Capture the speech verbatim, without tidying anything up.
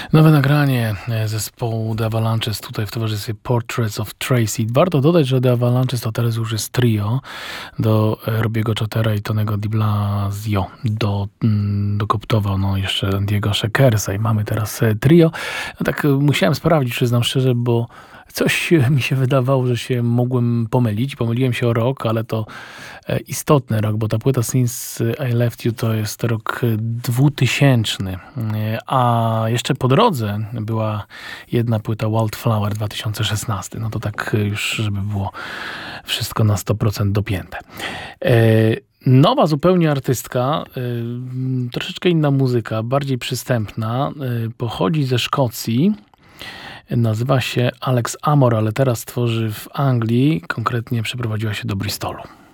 Nowe nagranie zespołu The Avalanches tutaj w towarzystwie Portraits of Tracy. Warto dodać, że The Avalanches to teraz już jest trio do Robiego Chattera i Tonego Di Blasio. Do, dokoptował no jeszcze Diego Shackersa i mamy teraz trio. No tak musiałem sprawdzić, przyznam szczerze, bo coś mi się wydawało, że się mogłem pomylić. Pomyliłem się o rok, ale to istotny rok, bo ta płyta Since I Left You to jest rok dwutysięczny. A jeszcze po drodze była jedna płyta Wildflower dwa tysiące szesnasty. No to tak już, żeby było wszystko na sto procent dopięte. Nowa zupełnie artystka, troszeczkę inna muzyka, bardziej przystępna, pochodzi ze Szkocji. Nazywa się Alex Amor, ale teraz tworzy w Anglii, konkretnie przeprowadziła się do Bristolu.